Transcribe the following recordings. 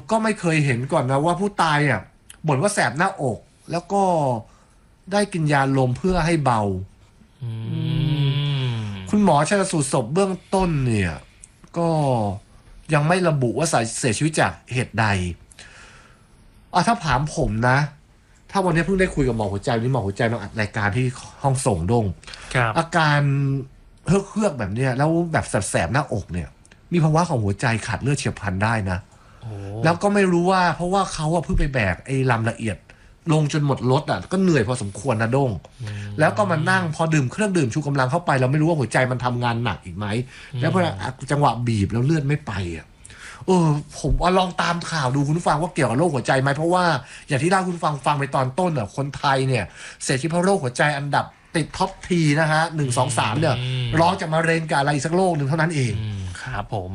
ก็ไม่เคยเห็นก่อนนะว่าผู้ตายอ่ะบ่นว่าแสบหน้าอก แล้วก็ได้กินยาลมเพื่อให้เบาคุณหมอชันสูตรศพเบื้องต้นเนี่ยก็ยังไม่ระบุว่าเสียชีวิตจากเหตุใดถ้าถามผมนะถ้าวันนี้เพิ่งได้คุยกับหมอหัวใจวันนี้หมอหัวใจมาอัดรายการที่ห้องส่งดงอาการเฮือกแบบเนี้ยแล้วแบบแสบหน้าอกเนี่ยมีภาวะของหัวใจขาดเลือดเฉียบพลันได้นะแล้วก็ไม่รู้ว่าเพราะว่าเขาเพิ่งไปแบกไอ้ลำละเอียดลงจนหมดรถก็เหนื่อยพอสมควรนะดงแล้วก็มานั่งพอดื่มเครื่องดื่มชูกำลังเข้าไปเราไม่รู้ว่าหัวใจมันทำงานหนักอีกไหมแล้วพอจังหวะบีบแล้วเลือดไม่ไปผมลองตามข่าวดูคุณผู้ฟังว่าเกี่ยวกับโรคหัวใจไหมเพราะว่าอย่างที่เล่าคุณผู้ฟังไปตอนต้นคนไทยเนี่ยเสียชีวิตเพราะโรคหัวใจอันดับติดท็อปทีนะฮะ1 2 3เนี่ยรองจากมะเร็งกับอะไรอีกสักโรคหนึ่งเท่านั้นเองครับผม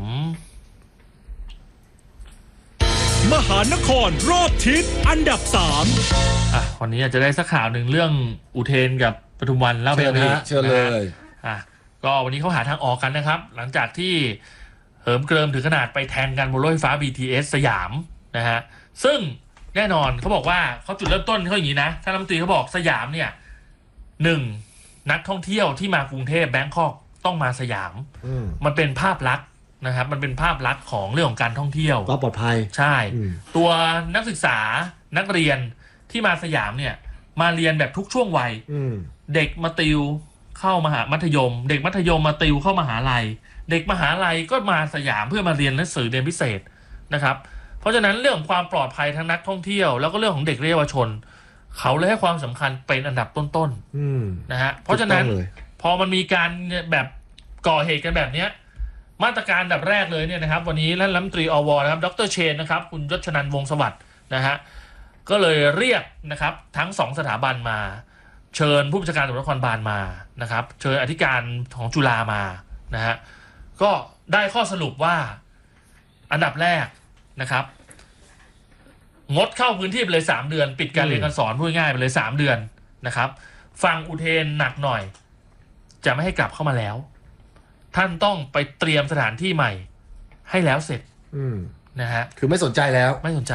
มหานครรอบทิศอันดับ 3วันนี้อาจจะได้สักข่าวหนึ่งเรื่องอุเทนกับปทุมวันเล่าไปเลยเชิญเลยก็วันนี้เขาหาทางออกกันนะครับหลังจากที่เหิมเกริมถึงขนาดไปแทงกันบนรถไฟฟ้า BTS สยามนะฮะซึ่งแน่นอนเขาบอกว่าเขาจุดเริ่มต้นเขาอย่างนี้นะท่านรัฐมนตรีเขาบอกสยามเนี่ย1นักท่องเที่ยวที่มากรุงเทพแบงคอกต้องมาสยามมันเป็นภาพลักษณ์นะครับมันเป็นภาพลักษณ์ของเรื่องของการท่องเที่ยวก็ปลอดภัยใช่ตัวนักศึกษานักเรียนที่มาสยามเนี่ยมาเรียนแบบทุกช่วงวัยเด็กมาติวเข้ามัธยมเด็กมัธยมมาติวเข้ามหาลัยเด็กมหาลัยก็มาสยามเพื่อมาเรียนหนังสือเรียนพิเศษนะครับเพราะฉะนั้นเรื่องของความปลอดภัยทั้งนักท่องเที่ยวแล้วก็เรื่องของเด็กเยาวชนเขาเลยให้ความสำคัญเป็นอันดับต้นๆนะฮะเพราะฉะนั้นพอมันมีการแบบก่อเหตุกันแบบนี้มาตรการอันดับแรกเลยเนี่ยนะครับวันนี้รัฐมนตรีอวนะครับดร.เชนนะครับคุณยศชนันท์วงศ์สวัสดิ์นะฮะก็เลยเรียกนะครับทั้ง2สถาบันมาเชิญผู้บัญชาการตำรวจนครบาลมานะครับเชิญอธิการของจุฬามานะฮะก็ได้ข้อสรุปว่าอันดับแรกนะครับงดเข้าพื้นที่ไปเลย3 เดือนปิดการเรียนการสอนพูดง่ายไปเลย3 เดือนนะครับฟังอุเทนหนักหน่อยจะไม่ให้กลับเข้ามาแล้วท่านต้องไปเตรียมสถานที่ใหม่ให้แล้วเสร็จนะฮะคือไม่สนใจแล้ว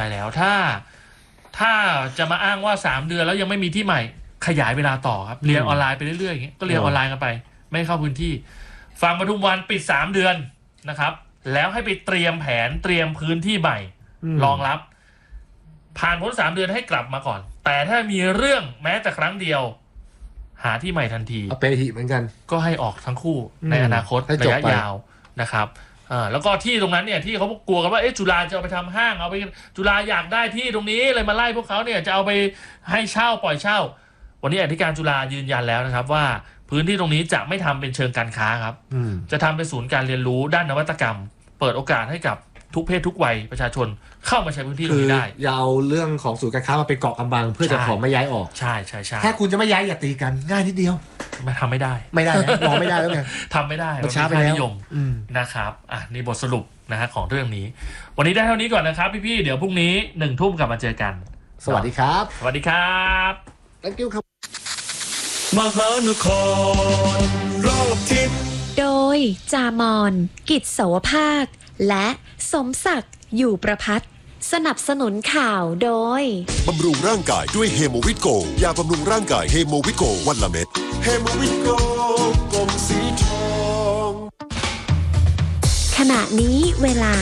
ถ้าจะมาอ้างว่า3 เดือนแล้วยังไม่มีที่ใหม่ขยายเวลาต่อครับเรียนออนไลน์ไปเรื่อยๆอย่างเงี้ยก็เรียนออนไลน์กันไปไม่เข้าพื้นที่ฝั่งปทุมวันปิด3 เดือนนะครับแล้วให้ไปเตรียมแผนเตรียมพื้นที่ใหม่รองรับผ่านพ้น3 เดือนให้กลับมาก่อนแต่ถ้ามีเรื่องแม้แต่ครั้งเดียวหาที่ใหม่ทันทีเปหิเหมือนกันก็ให้ออกทั้งคู่ในอนาคตระยะยาวนะครับแล้วก็ที่ตรงนั้นเนี่ยที่เขากลัวกันว่าจุฬาจะเอาไปทำห้างเอาไปจุฬาอยากได้ที่ตรงนี้เลยมาไล่พวกเขาเนี่ยจะเอาไปให้เช่าปล่อยเช่าวันนี้อธิการจุฬายืนยันแล้วนะครับว่าพื้นที่ตรงนี้จะไม่ทำเป็นเชิงการค้าครับจะทำเป็นศูนย์การเรียนรู้ด้านนวัตกรรมเปิดโอกาสให้กับทุกเพศทุกวัยประชาชนเข้ามาใช้พื้นที่ตรงนี้ได้อย่าเอาเรื่องของศูนย์การค้ามาเป็นเกาะกำบังเพื่อจะขอไม่ย้ายออกใช่ถ้าคุณจะไม่ย้ายอย่าตีกันง่ายนิดเดียวมันทำไม่ได้รอไม่ได้แล้วไงทำไม่ได้มันช้าไปแล้วนิยมนะครับนี่บทสรุปนะฮะของเรื่องนี้วันนี้ได้เท่านี้ก่อนนะครับพี่ๆเดี๋ยวพรุ่งนี้1 ทุ่มกลับมาเจอกันสวัสดีครับสวัสดีครับ Thank you ครับมหานครรอบทิศโดยจามอนกิจเสาวภาคและสมศักดิ์อยู่ประภัตสนับสนุนข่าวโดยบำรุงร่างกายด้วยเฮโมวิตโกยาบำรุงร่างกายเฮโมวิตโกวันละเม็ดเฮโมวิตโกกลมสีทองขณะนี้เวลา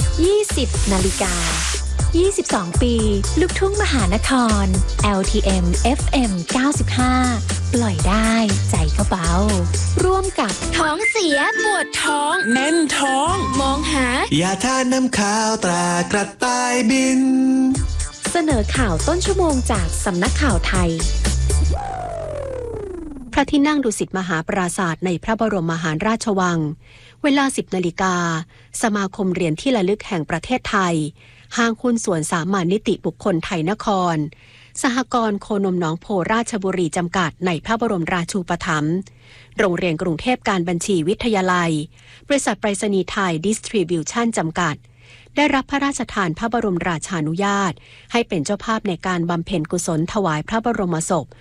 20:22 ปีลูกทุ่งมหานคร LTM FM 95 ปล่อยได้ใจก็เบาร่วมกับท้องเสียปวดท้องแน่นท้องมองหายาทาน้ำข้าวตรากระต่ายบินเสนอข่าวต้นชั่วโมงจากสำนักข่าวไทยพระที่นั่งดุสิตมหาปราสาทในพระบรมมหาราชวังเวลา 10 นาฬิกาสมาคมเหรียญที่ระลึกแห่งประเทศไทยห้างหุ้นส่วนสามัญนิติบุคคลไทยนครสหกรณ์โคนมหนองโพราชบุรีจำกัดในพระบรมราชูปถัมภ์โรงเรียนกรุงเทพการบัญชีวิทยาลัยบริษัทไปรษณีย์ไทยดิสทริบิวชั่นจำกัดได้รับพระราชทานพระบรมราชานุญาตให้เป็นเจ้าภาพในการบำเพ็ญกุศลถวายพระบรมศพ